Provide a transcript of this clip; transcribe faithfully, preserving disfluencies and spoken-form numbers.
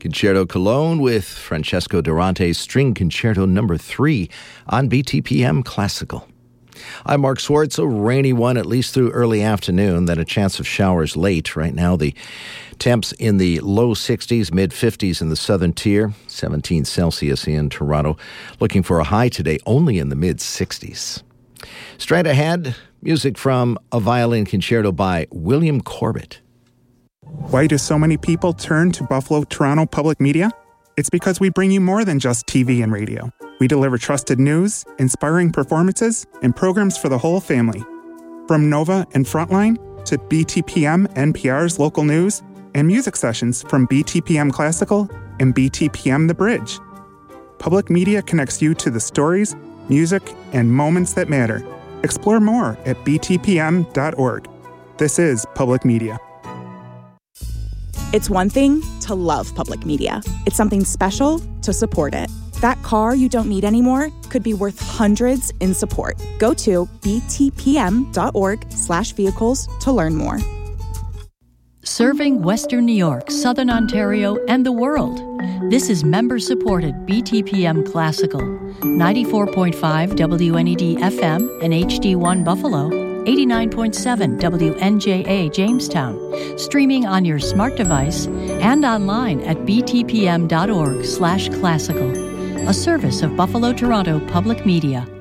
Concerto Cologne with Francesco Durante's String Concerto number three on B T P M Classical. I'm Mark Swartz. A rainy one, at least through early afternoon, then a chance of showers late. Right now, the temps in the low sixties, mid fifties in the southern tier, seventeen Celsius in Toronto. Looking for a high today only in the mid sixties. Straight ahead, music from a violin concerto by William Corbett. Why do so many people turn to Buffalo Toronto Public Media? It's because we bring you more than just T V and radio. We deliver trusted news, inspiring performances, and programs for the whole family. From Nova and Frontline to B T P M N P R's local news and music sessions from B T P M Classical and B T P M The Bridge. Public Media connects you to the stories, music, and moments that matter. Explore more at b t p m dot org. This is Public Media. It's one thing to love public media. It's something special to support it. That car you don't need anymore could be worth hundreds in support. Go to b t p m dot org slash vehicles to learn more. Serving Western New York, Southern Ontario, and the world. This is member-supported B T P M Classical. ninety-four point five W N E D F M and H D one Buffalo. eighty-nine point seven W N J A Jamestown, streaming on your smart device and online at b t p m dot org slash classical, a service of Buffalo Toronto Public Media.